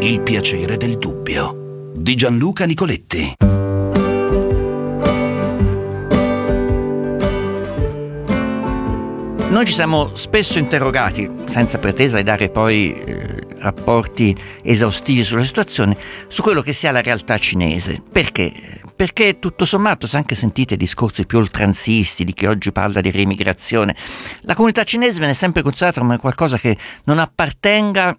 Il piacere del dubbio di Gianluca Nicoletti. Noi ci siamo spesso interrogati, senza pretesa di dare poi rapporti esaustivi sulla situazione, su quello che sia la realtà cinese. Perché? Perché tutto sommato, se anche sentite discorsi più oltranzisti di chi oggi parla di reimigrazione, la comunità cinese viene sempre considerata come qualcosa che non appartenga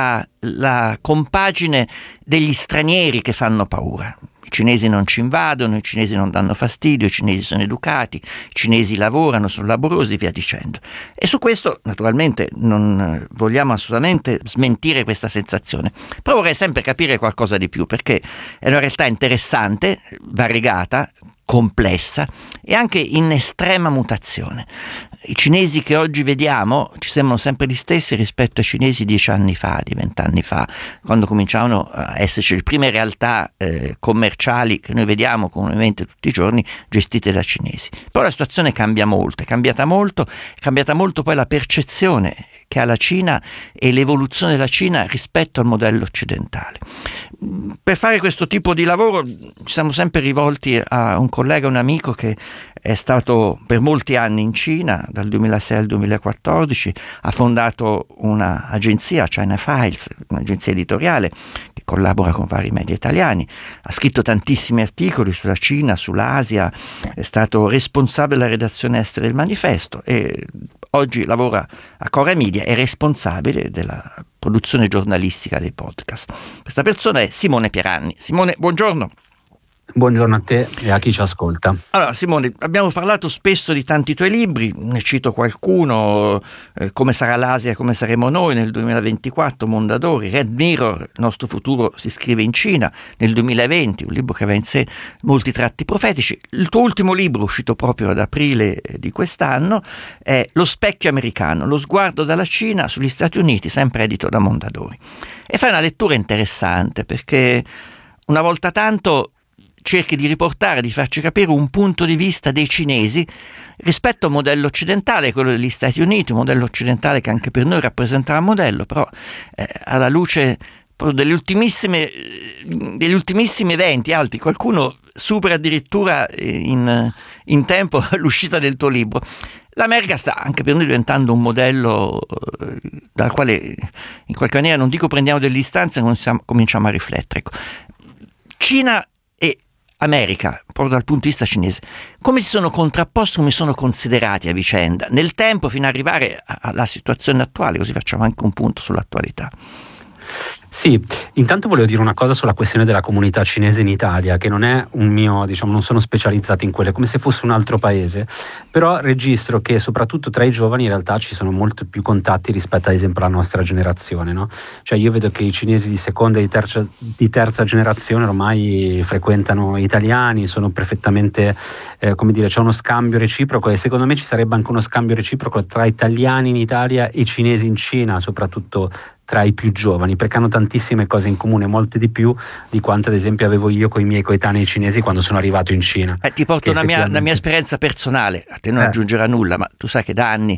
alla compagine degli stranieri che fanno paura. I cinesi non ci invadono, i cinesi non danno fastidio, i cinesi sono educati, i cinesi lavorano, sono laborosi, via dicendo. E su questo naturalmente non vogliamo assolutamente smentire questa sensazione, però vorrei sempre capire qualcosa di più, perché è una realtà interessante, variegata, complessa e anche in estrema mutazione. I cinesi che oggi vediamo ci sembrano sempre gli stessi rispetto ai cinesi 10 anni fa, di 20 anni fa, quando cominciavano a esserci le prime realtà commerciali che noi vediamo comunemente tutti i giorni gestite da cinesi. Però la situazione cambia molto, è cambiata molto poi la percezione che ha la Cina e l'evoluzione della Cina rispetto al modello occidentale. Per fare questo tipo di lavoro ci siamo sempre rivolti a un collega, un amico che è stato per molti anni in Cina, dal 2006 al 2014, ha fondato un'agenzia, China Files, un'agenzia editoriale che collabora con vari media italiani, ha scritto tantissimi articoli sulla Cina, sull'Asia, è stato responsabile della redazione estera del Manifesto e oggi lavora a Cora Media, è responsabile della produzione giornalistica dei podcast. Questa persona è Simone Pieranni. Simone, buongiorno. Buongiorno a te e a chi ci ascolta. Allora Simone, abbiamo parlato spesso di tanti tuoi libri, ne cito qualcuno, Come sarà l'Asia, come saremo noi nel 2024, Mondadori, Red Mirror, il nostro futuro si scrive in Cina, nel 2020, un libro che aveva in sé molti tratti profetici. Il tuo ultimo libro, uscito proprio ad aprile di quest'anno, è Lo specchio americano, lo sguardo dalla Cina sugli Stati Uniti, sempre edito da Mondadori. E fai una lettura interessante perché una volta tanto cerchi di riportare, di farci capire un punto di vista dei cinesi rispetto al modello occidentale, quello degli Stati Uniti, un modello occidentale che anche per noi rappresenta un modello, però alla luce proprio degli ultimissimi eventi alti, qualcuno supera addirittura in tempo l'uscita del tuo libro. L'America sta anche per noi diventando un modello dal quale in qualche maniera, non dico prendiamo delle distanze, cominciamo a riflettere. Ecco. Cina e America, proprio dal punto di vista cinese, come si sono contrapposti, come sono considerati a vicenda nel tempo fino ad arrivare alla situazione attuale, così facciamo anche un punto sull'attualità. Sì, intanto volevo dire una cosa sulla questione della comunità cinese in Italia, che non è un mio, non sono specializzato in quelle, come se fosse un altro paese, però registro che soprattutto tra i giovani in realtà ci sono molto più contatti rispetto ad esempio alla nostra generazione, no? Cioè io vedo che i cinesi di seconda e di terza generazione ormai frequentano italiani, sono perfettamente, c'è uno scambio reciproco e secondo me ci sarebbe anche uno scambio reciproco tra italiani in Italia e cinesi in Cina, soprattutto tra i più giovani, perché hanno tantissime cose in comune, molte di più di quanto ad esempio avevo io con i miei coetanei cinesi quando sono arrivato in Cina. Ti porto una mia esperienza personale, a te non aggiungerà nulla, ma tu sai che da anni